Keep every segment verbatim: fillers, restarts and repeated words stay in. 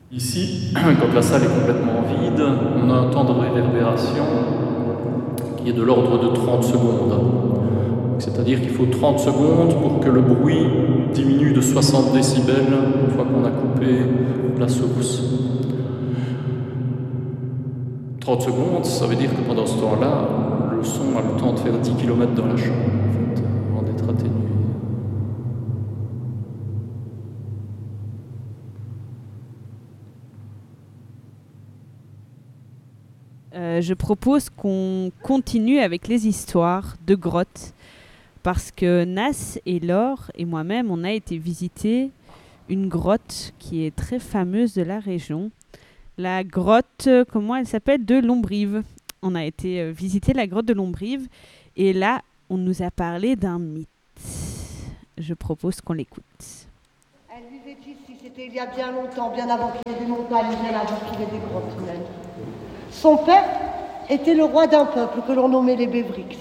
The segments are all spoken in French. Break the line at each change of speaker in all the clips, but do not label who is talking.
Ici, quand la salle est complètement vide, on a un temps de réverbération qui est de l'ordre de trente secondes. C'est-à-dire qu'il faut trente secondes pour que le bruit diminue de soixante décibels une fois qu'on a coupé la source. trente secondes, ça veut dire que pendant ce temps-là, le son a le temps de faire dix kilomètres dans la chambre, en fait, avant d'être atténué.
Euh, je propose qu'on continue avec les histoires de grottes parce que Nas et Laure et moi-même, on a été visiter une grotte qui est très fameuse de la région. La grotte, euh, comment elle s'appelle, de Lombrive. On a été euh, visiter la grotte de Lombrive et là, on nous a parlé d'un mythe. Je propose qu'on l'écoute.
Elle vivait ici, c'était il y a bien longtemps, bien avant qu'il y ait des montagnes, bien avant qu'il y ait des grottes même. Son père était le roi d'un peuple que l'on nommait les Bévrix.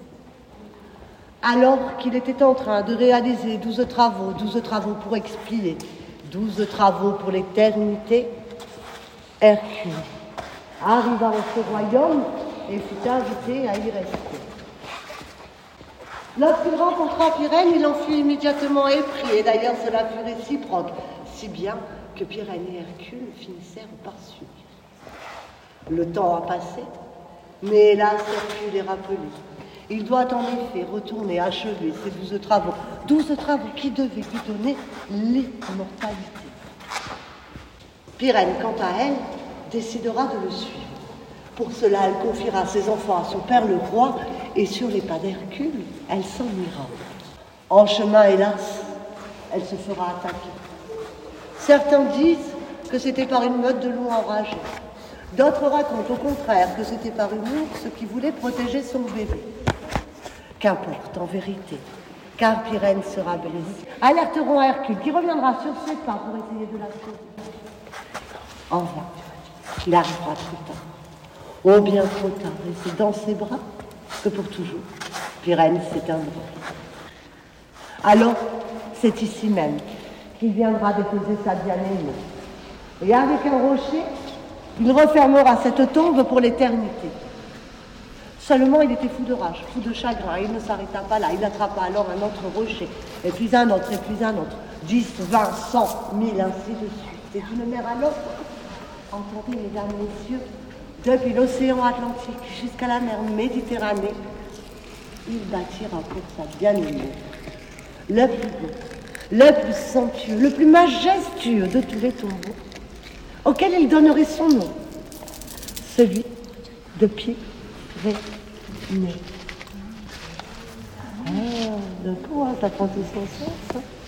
Alors qu'il était en train de réaliser douze travaux, douze travaux pour expier, douze travaux pour l'éternité, Hercule arriva en ce royaume et fut invité à y rester. Lorsqu'il rencontra Pyrène, il en fut immédiatement épris, et d'ailleurs cela fut réciproque, si bien que Pyrène et Hercule finissèrent par s'unir. Le temps a passé, mais hélas, Hercule est rappelé. Il doit en effet retourner achever ses douze travaux, douze travaux qui devaient lui donner l'immortalité. Pyrène, quant à elle, décidera de le suivre. Pour cela, elle confiera ses enfants à son père le roi, et sur les pas d'Hercule, elle s'en ira. En chemin, hélas, elle se fera attaquer. Certains disent que c'était par une meute de loups enragés. D'autres racontent au contraire que c'était par une ours qui voulait protéger son bébé. Qu'importe en vérité, car Pyrène sera blessée. Alerteront Hercule qui reviendra sur ses pas pour essayer de la sauver. En vain, il arrivera trop tard. Oh, bien trop tard, et c'est dans ses bras que pour toujours, Pyrène s'éteindra. Alors, c'est ici même qu'il viendra déposer sa bien-aimée. Et avec un rocher, il refermera cette tombe pour l'éternité. Seulement, il était fou de rage, fou de chagrin. Il ne s'arrêta pas là. Il attrapa alors un autre rocher, et puis un autre, et puis un autre. Dix, vingt, cent, mille, ainsi de suite. Et d'une mer à l'autre, entendez, mesdames, messieurs, depuis l'océan Atlantique jusqu'à la mer Méditerranée, il bâtira pour sa bien-aimée le plus beau, le plus somptueux, le plus majestueux de tous les tombeaux, auquel il donnerait son nom, celui de Pyrénées. Ah, d'un coup, hein, ça prend tout son sens. Hein.